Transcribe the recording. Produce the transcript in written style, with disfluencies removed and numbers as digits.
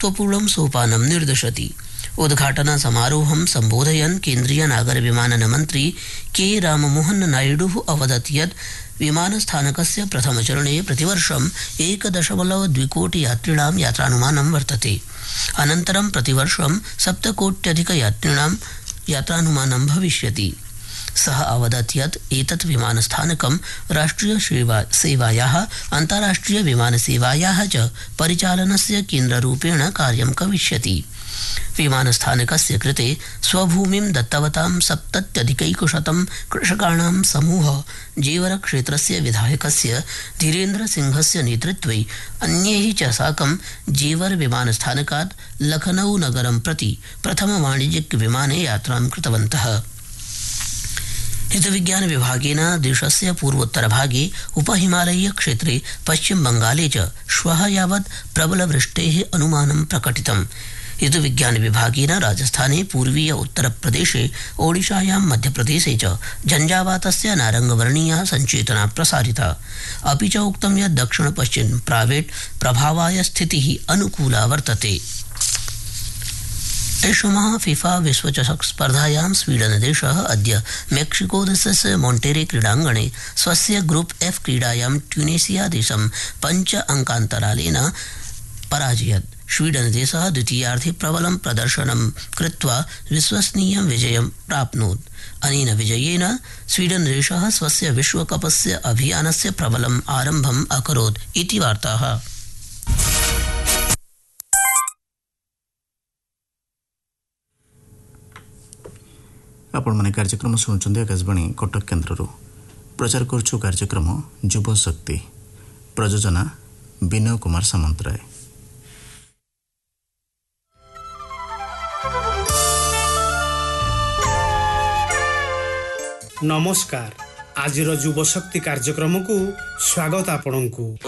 महत्वपूर्णं सोपानं निर्दिशति। उद्घाटन समारोहं सम्बोधयन् केन्द्रीय नागर विमानन मन्त्री के राममोहन नायडू अवदत् यत् विमानस्थानकस्य प्रथमचरणे प्रतिवर्षं 1.2 कोटि यात्रिणां यात्रानुमानं वर्तते। अनन्तरं प्रतिवर्षं 7 कोट्यधिक यात्रिणां यात्रानुमानं भविष्यति। सः अवदत् यत् एतत् विमानस्थानकं राष्ट्रिय सेवायाः अन्ताराष्ट्रिय विमानसेवायाः च परिचालनस्य केन्द्ररूपेण कार्यं करिष्यति। विमानस्थानकस्य कृते स्वभूमिं दत्तवतां 70+ कृषकाणां समूहः जेवर क्षेत्रस्य विधायकस्य धीरेन्द्र सिंहस्य नेतृत्वे अन्यैः च साकं जेवर विमानस्थानकात् लखनऊ नगरं प्रति प्रथम वाणिज्यिक विमाने यात्रां कृतवन्तः। ऋतुविज्ञान विभागेन देशस्य पूर्वोत्तरभागे उपहिमालयीय क्षेत्रे पश्चिम बंगाले च श्वः यावत् प्रबलवृष्टेः अनुमानं प्रकटितम्। ऋतुविज्ञान विभागेन राजस्थाने पूर्वीय उत्तरप्रदेशे ओडिशायां मध्यप्रदेशे च झञ्झावातस्य नारङ्गवर्णीया सञ्चेतना प्रसारिता। अपि च उक्तं यत् दक्षिण पश्चिम प्रावेट् प्रभावाय स्थितिः अनुकूला वर्तते। ऐषमः फिफा विश्वचषक स्पर्धायां स्वीडन देशः अद्य मेक्सिको देशस्य मोन्टेरे क्रीडाङ्गणे स्वस्य ग्रुप एफ क्रीडायां ट्यूनेशिया देशं 5 अंकान्तरालेन पराजयत्। स्वीडन देशः द्वितीयार्धे प्रबलं प्रदर्शनं कृत्वा विश्वसनीयं विजयं प्राप्नोत्। अनेन विजयेन स्वीडन देशः स्वस्य विश्वकपस्य अभियानस्य प्रबलम् आरम्भम् अकरोत् इति वार्ताः। आपण माने कार्यक्रम शुणुचंदे आकाशवाणी कटक केन्द्रରୁ प्रचार करछु कार्यक्रम युव शक्ति प्रयोजना विनय कुमार सामंतराय। नमस्कार। आज युव शक्ति कार्यक्रम को स्वागत आपणको।